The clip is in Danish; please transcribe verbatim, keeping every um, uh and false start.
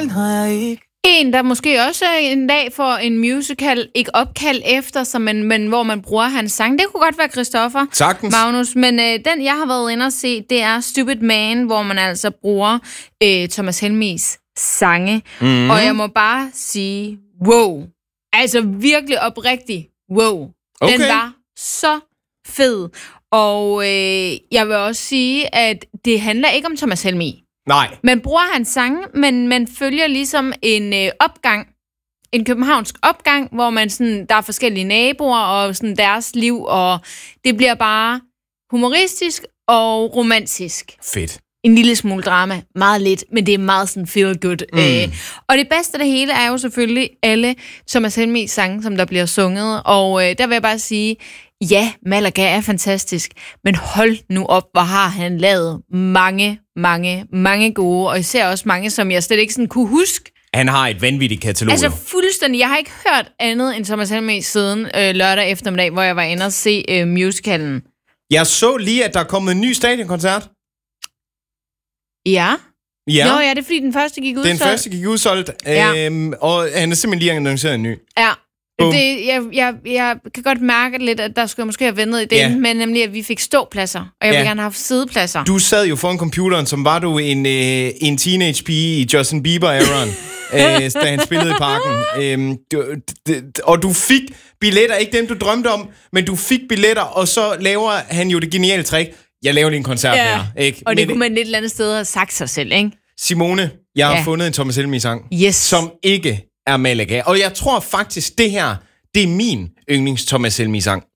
den har jeg ikke. En, der måske også en dag får en musical, ikke opkald efter sig, men, men hvor man bruger hans sang. Det kunne godt være Christoffer, Sagtens. Magnus. Men øh, den, jeg har været inde og se, det er Stupid Man, hvor man altså bruger øh, Thomas Helmigs sange. Mm. Og jeg må bare sige, wow. Altså virkelig oprigtig, wow. Okay. Den var så fed. Og øh, jeg vil også sige, at det handler ikke om Thomas Helmig. Nej. Man bruger hans sange, men man følger ligesom en øh, opgang, en københavnsk opgang, hvor man sådan, der er forskellige naboer og sådan deres liv, og det bliver bare humoristisk og romantisk. Fedt. En lille smule drama, meget lidt, men det er meget sådan feel good. Mm. Øh, og det bedste af det hele er jo selvfølgelig alle Thomas Helmigs sange, som der bliver sunget, og øh, der vil jeg bare sige, ja, Malaga er fantastisk, men hold nu op, hvor har han lavet mange, mange, mange gode, og især også mange, som jeg slet ikke sådan kunne huske. Han har et vanvittigt katalog. Altså fuldstændig. Jeg har ikke hørt andet end Thomas Helmig siden øh, lørdag eftermiddag, hvor jeg var inde og se øh, musicalen. Jeg så lige, at der er kommet en ny stadionkoncert. Ja. Ja. Nå ja, det er fordi den første gik udsolgt. Den første gik udsolgt, Ja. øhm, og han er simpelthen lige annonceret en ny. Ja. Bum. Det, jeg, jeg, jeg kan godt mærke lidt, at der skulle jeg måske have ventet i det, Ja. men nemlig, at vi fik ståpladser, og jeg Ja. ville gerne have haft sædepladser. Du sad jo foran computeren, som var du en, øh, en teenage-pige i Justin Bieber-æraen, øh, da han spillede i Parken. Øhm, du, d- og du fik billetter, ikke dem du drømte om, men du fik billetter, og så laver han jo det geniale trick. Jeg laver lige en koncert Ja. her. Ikke? Og det Men, kunne man et eller andet sted have sagt sig selv, ikke? Simone, jeg har Ja. fundet en Thomas Helmig-sang, Yes. som ikke er Malaga. Og jeg tror faktisk, det her, det er min yndlings Thomas Helmig-sang.